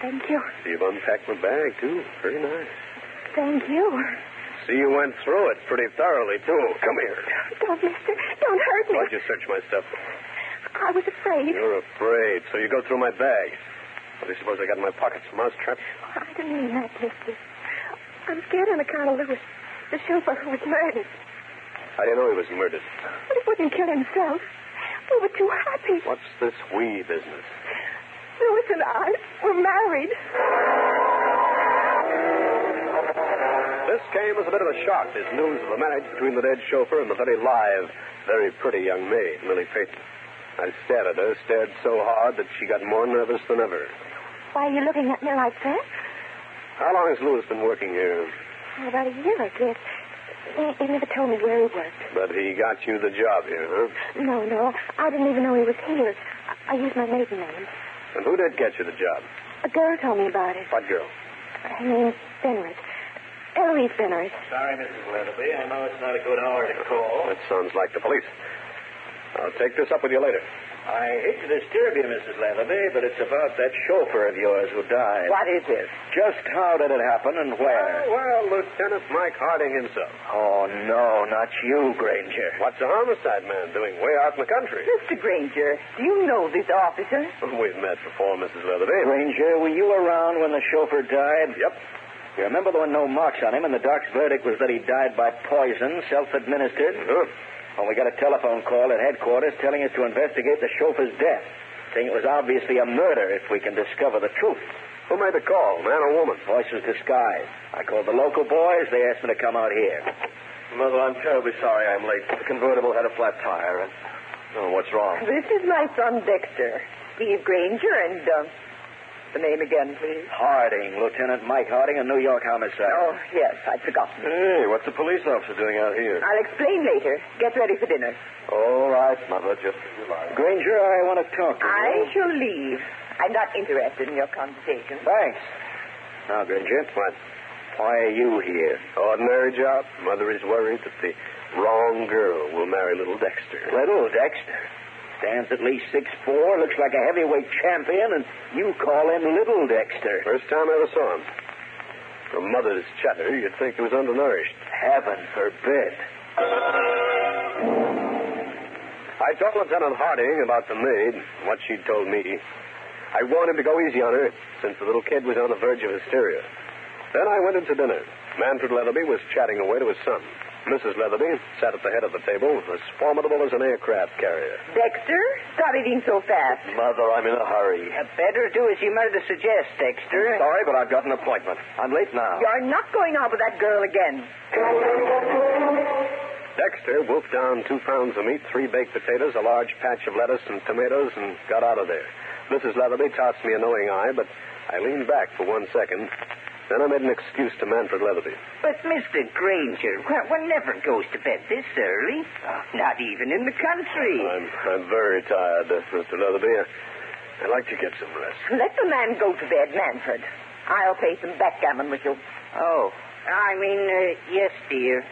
Thank you. You've unpacked my bag, too. Very nice. Thank you. See, you went through it pretty thoroughly, too. Come here. Don't, mister. Don't hurt me. Why'd you search my stuff? I was afraid. You're afraid, so you go through my bag. What do you suppose I got in my pockets? Mousetrap? I didn't mean that, mister. I'm scared on account of Lewis, the chauffeur who was murdered. How do you know he was murdered? But he wouldn't kill himself. We were too happy. What's this we business? Lewis and I were married. This came as a bit of a shock, this news of the marriage between the dead chauffeur and the very live, very pretty young maid, Lily Peyton. I stared at her, stared so hard that she got more nervous than ever. Why are you looking at me like that? How long has Lewis been working here? Oh, about a year, I guess. He never told me where he worked. But he got you the job here, huh? No. I didn't even know he was here. I used my maiden name. And who did get you the job? A girl told me about it. What girl? Her name's Benrith. Eloise Benrith. Sorry, Mrs. Leatherby. I know it's not a good hour to call. That sounds like the police. I'll take this up with you later. I hate to disturb you, Mrs. Leatherby, but it's about that chauffeur of yours who died. What is it? Just how did it happen and where? Well, Lieutenant Mike Harding himself. Oh, no, not you, Granger. What's a homicide man doing way out in the country? Mr. Granger, do you know this officer? We've met before, Mrs. Leatherby. Granger, were you around when the chauffeur died? Yep. You remember there were no marks on him, and the doc's verdict was that he died by poison, self-administered? Huh? Well, we got a telephone call at headquarters telling us to investigate the chauffeur's death, saying it was obviously a murder if we can discover the truth. Who made the call, man or woman? Voice was disguised. I called the local boys. They asked me to come out here. Mother, I'm terribly sorry I'm late. The convertible had a flat tire. Oh, what's wrong? This is my son, Dexter. Steve Granger, and, the name again, please. Harding, Lieutenant Mike Harding, a New York homicide. Oh, yes, I'd forgotten. Hey, what's the police officer doing out here? I'll explain later. Get ready for dinner. All right, Mother, just as you like. Granger, I want to talk to you. I shall leave. I'm not interested in your conversation. Thanks. Now, Granger. What? Why are you here? Ordinary job. Mother is worried that the wrong girl will marry little Dexter. Little Dexter. Stands at least 6'4", looks like a heavyweight champion, and you call him Little Dexter. First time I ever saw him. From Mother's chatter, you'd think he was undernourished. Heaven forbid. I told Lieutenant Harding about the maid, what she'd told me. I warned him to go easy on her, since the little kid was on the verge of hysteria. Then I went into dinner. Manfred Leatherby was chatting away to his son. Mrs. Leatherby sat at the head of the table, as formidable as an aircraft carrier. Dexter, stop eating so fast. Mother, I'm in a hurry. Better do as your mother suggests, Dexter. Sorry, but I've got an appointment. I'm late now. You're not going out with that girl again. Dexter wolfed down 2 pounds of meat, 3 baked potatoes, a large patch of lettuce and tomatoes, and got out of there. Mrs. Leatherby tossed me a knowing eye, but I leaned back for 1 second. Then I made an excuse to Manfred Leatherby. But, Mr. Granger, one never goes to bed this early. Not even in the country. I'm very tired, Mr. Leatherby. I'd like to get some rest. Let the man go to bed, Manfred. I'll play some backgammon with you. Oh. Yes, dear.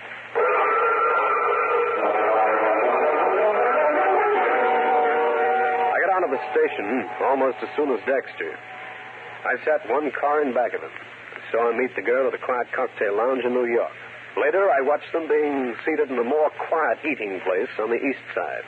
I got out of the station almost as soon as Dexter. I sat 1 car in back of him. Saw him meet the girl at a quiet cocktail lounge in New York. Later, I watched them being seated in a more quiet eating place on the east side.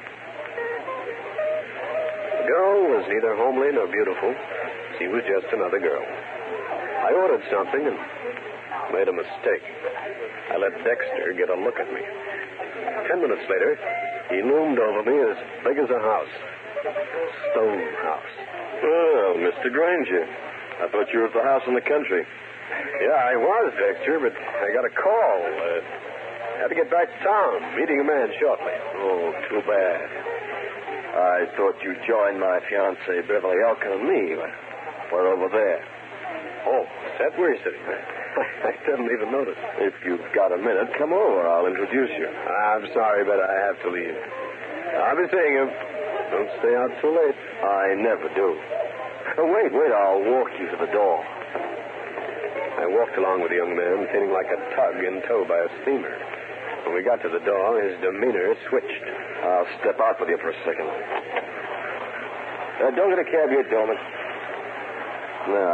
The girl was neither homely nor beautiful. She was just another girl. I ordered something and made a mistake. I let Dexter get a look at me. 10 minutes later, he loomed over me as big as a house. Stone house. Well, Mr. Granger, I thought you were at the house in the country. Yeah, I was, Dexter, but I got a call. Had to get back to town, meeting a man shortly. Oh, too bad. I thought you joined my fiancée, Beverly Elkin, and me. We're over there. Oh, is that where you're sitting? I didn't even notice. If you've got a minute, come over. I'll introduce you. I'm sorry, but I have to leave. I'll be seeing you. Don't stay out too late. I never do. Oh, wait. I'll walk you to the door. I walked along with the young man, feeling like a tug in tow by a steamer. When we got to the door, his demeanor switched. I'll step out with you for a second. Don't get a cab yet, Dolman. No.